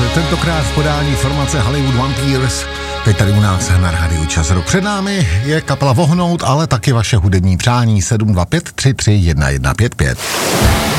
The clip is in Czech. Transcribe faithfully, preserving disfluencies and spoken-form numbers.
tentokrát v podání formace Hollywood Vampires. Teď tady u nás na rádiu Čas Rock. Před námi je kapela Vohnout, ale taky vaše hudební přání sedm dva pět tři tři jedna jedna pět pět.